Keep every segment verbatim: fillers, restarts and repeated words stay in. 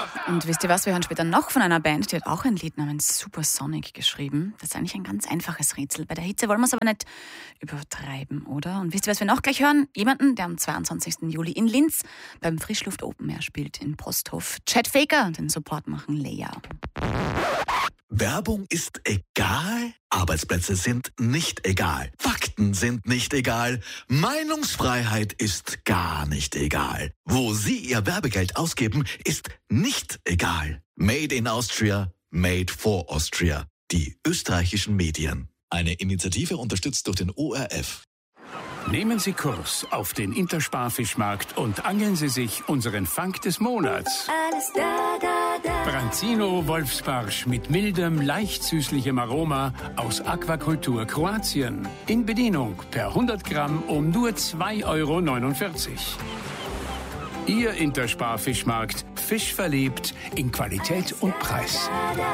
Und wisst ihr was, wir hören später noch von einer Band, die hat auch ein Lied namens Supersonic geschrieben. Das ist eigentlich ein ganz einfaches Rätsel. Bei der Hitze wollen wir es aber nicht übertreiben, oder? Und wisst ihr, was wir noch gleich hören? Jemanden, der am zweiundzwanzigsten Juli in Linz beim Frischluft Open Air spielt in Posthof. Chad Faker, den Support machen Leia. Werbung ist egal, Arbeitsplätze sind nicht egal, Fakten sind nicht egal, Meinungsfreiheit ist gar nicht egal. Wo Sie Ihr Werbegeld ausgeben, ist nicht egal. Made in Austria, made for Austria. Die österreichischen Medien. Eine Initiative unterstützt durch den O R F. Nehmen Sie Kurs auf den Intersparfischmarkt und angeln Sie sich unseren Fang des Monats. Alles da, da, da. Branzino Wolfsbarsch mit mildem, leicht süßlichem Aroma aus Aquakultur Kroatien. In Bedienung per hundert Gramm um nur zwei Euro neunundvierzig. Ihr Intersparfischmarkt. Fisch verliebt in Qualität und Preis.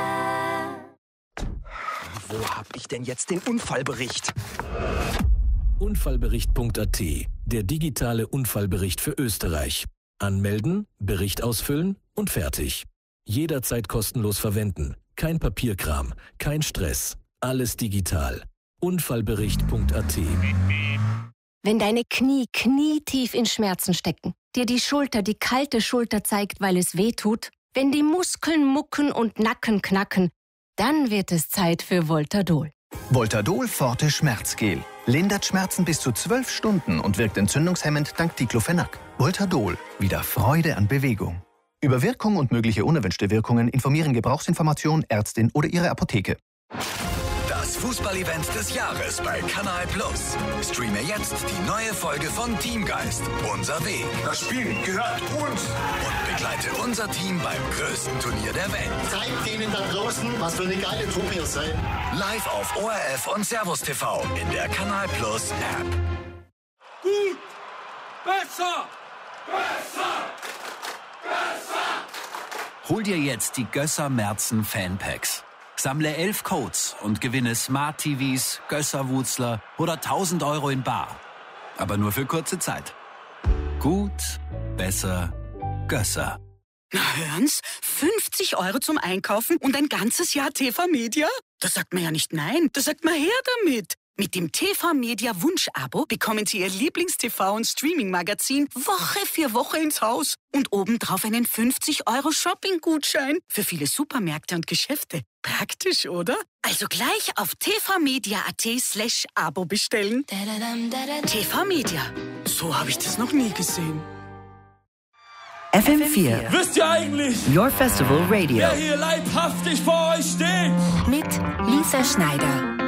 Wo hab ich denn jetzt den Unfallbericht? Unfallbericht punkt a t, der digitale Unfallbericht für Österreich. Anmelden, Bericht ausfüllen und fertig. Jederzeit kostenlos verwenden. Kein Papierkram, kein Stress. Alles digital. Unfallbericht punkt a t. Wenn deine Knie knietief in Schmerzen stecken, dir die Schulter die kalte Schulter zeigt, weil es weh tut, wenn die Muskeln mucken und Nacken knacken, dann wird es Zeit für Voltadol. Voltadol Forte Schmerzgel. Lindert Schmerzen bis zu zwölf Stunden und wirkt entzündungshemmend dank Diclofenac. Voltadol. Wieder Freude an Bewegung. Über Wirkung und mögliche unerwünschte Wirkungen informieren Gebrauchsinformation, Ärztin oder Ihre Apotheke. Das Fußballevent des Jahres bei Kanal Plus. Streame jetzt die neue Folge von Teamgeist. Unser Weg. Das Spiel gehört uns. Und begleite unser Team beim größten Turnier der Welt. Zeigt denen da draußen, was für eine geile Truppe ihr seid. Live auf O R F und Servus T V in der Kanal Plus App. Gut! Besser! Besser! Besser! Hol dir jetzt die Gösser Merzen Fanpacks. Sammle elf Codes und gewinne Smart T Vs, Gösser-Wutzler oder tausend Euro in bar. Aber nur für kurze Zeit. Gut, besser, Gösser. Na hören's, fünfzig Euro zum Einkaufen und ein ganzes Jahr T V Media? Da sagt man ja nicht nein, da sagt man her damit. Mit dem T V Media Wunsch-Abo bekommen Sie Ihr Lieblings-T V- und Streaming-Magazin Woche für Woche ins Haus und obendrauf einen fünfzig Euro Shopping-Gutschein für viele Supermärkte und Geschäfte. Praktisch, oder? Also gleich auf tvmedia.at slash Abo bestellen. T V Media. So habe ich das noch nie gesehen. F M vier. Wisst ihr eigentlich, Your Festival Radio. wer hier leibhaftig vor euch steht? Mit Lisa Schneider.